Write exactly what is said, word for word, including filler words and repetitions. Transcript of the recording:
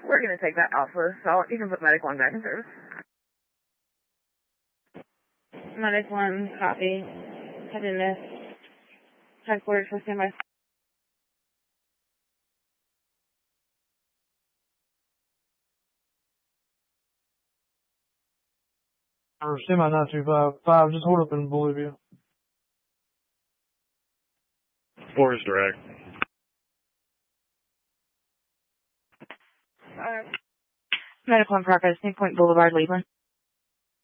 We're going to take that offer, so you can put Medic one back in service. Medic one, copy. Head in this. Headquarters for standby. Or semi nine two five. Five, just hold up in Bolivia. Four is direct. Uh, Medic one progress, Point Boulevard, Leland.